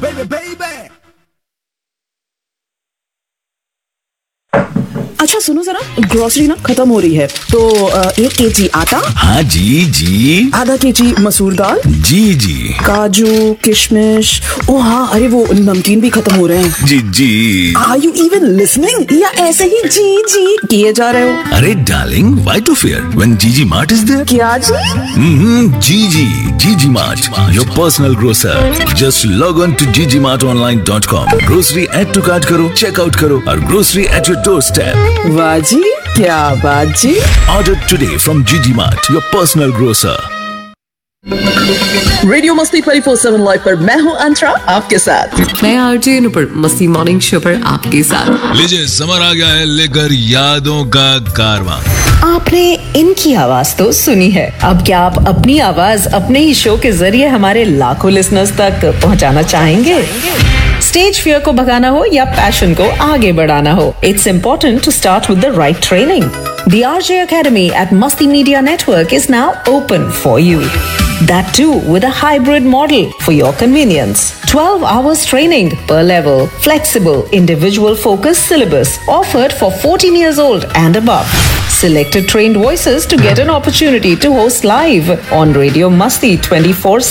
baby, baby. अच्छा सुनो जरा, ग्रोसरी ना खत्म हो रही है तो 1 kg आटा। हाँ जी जी। आधा kg मसूर दाल। जी जी। काजू किशमिश। ओ हाँ, अरे वो नमकीन भी खत्म हो रहे हैं। जी जी। आर यू इवन लिसनिंग या ऐसे ही जी जी किए जा रहे हो? अरे darling, why to fear when जीजी मार्ट इज देयर? क्या जी? जीजी mart, your personal grocer. Just log on to ggmartonline.com। Grocery add to cart करो, चेकआउट करो और grocery at your door step. वाह जी, क्या बात जी। Order today from Gigi Mart, your personal grocer. Radio मस्ती 24/7 live पर मैं हूँ अंतरा आपके साथ। मैं आरजे नुपुर मस्ती मॉर्निंग शो पर आपके साथ। लीजिए, समर आ गया है लेकर यादों का कारवां। आपने इनकी आवाज तो सुनी है, अब क्या आप अपनी आवाज अपने ही शो के जरिए हमारे लाखों लिसनर्स तक पहुंचाना चाहेंगे? स्टेज फियर को भगाना हो या पैशन को आगे बढ़ाना हो, it's important to start with the right training. The RJ Academy at Masti Media Network is now open for you. That too with a hybrid model for your convenience. 12 hours training per level, flexible, individual focused syllabus offered for 14 years old and above. Selected trained voices to get an opportunity to host live on Radio Masti 24/7.